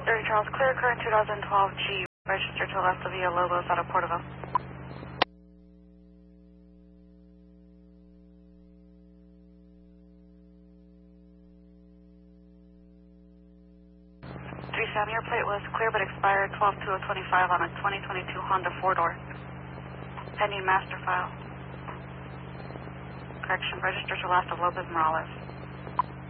30 Charles, clear current 2012 G, registered to left of Villa Lobos out of Porterville. 37, your plate was clear but expired 12/2/25 on a 2022 Honda 4-door. Pending master file. Correction, registered to left of Lopez Morales.